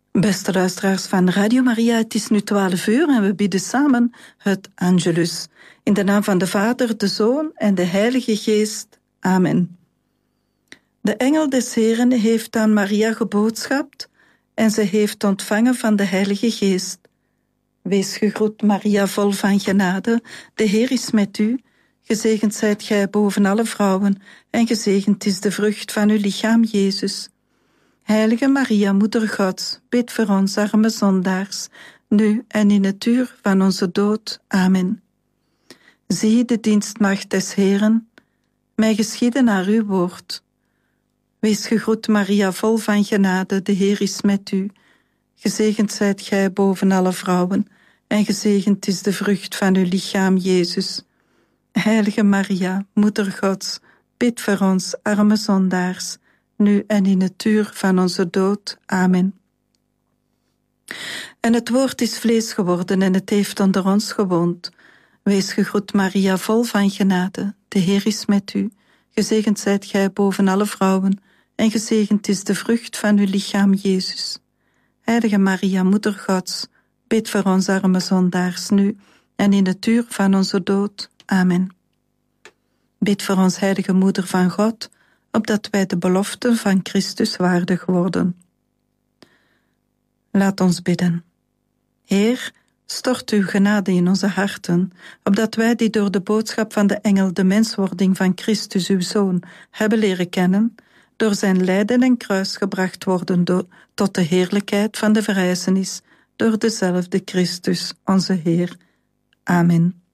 Beste luisteraars van Radio Maria, het is nu 12:00 en we bidden samen het Angelus. In de naam van de Vader, de Zoon en de Heilige Geest. Amen. De engel des Heren heeft aan Maria geboodschapt en ze heeft ontvangen van de Heilige Geest. Wees gegroet, Maria, vol van genade. De Heer is met u. Gezegend zijt gij boven alle vrouwen en gezegend is de vrucht van uw lichaam, Jezus. Heilige Maria, Moeder Gods, bid voor ons arme zondaars, nu en in het uur van onze dood. Amen. Zie de dienstmaagd des Heren, mij geschieden naar uw woord. Wees gegroet, Maria, vol van genade, de Heer is met u. Gezegend zijt gij boven alle vrouwen, en gezegend is de vrucht van uw lichaam, Jezus. Heilige Maria, Moeder Gods, bid voor ons arme zondaars, nu en in het uur van onze dood. Amen. En het woord is vlees geworden en het heeft onder ons gewoond. Wees gegroet, Maria, vol van genade. De Heer is met u. Gezegend zijt gij boven alle vrouwen, en gezegend is de vrucht van uw lichaam, Jezus. Heilige Maria, Moeder Gods, bid voor ons arme zondaars, nu en in het uur van onze dood. Amen. Bid voor ons, heilige Moeder van God, opdat wij de beloften van Christus waardig worden. Laat ons bidden. Heer, stort uw genade in onze harten, opdat wij die door de boodschap van de engel de menswording van Christus uw Zoon hebben leren kennen, door zijn lijden en kruis gebracht worden tot de heerlijkheid van de verrijzenis, door dezelfde Christus, onze Heer. Amen.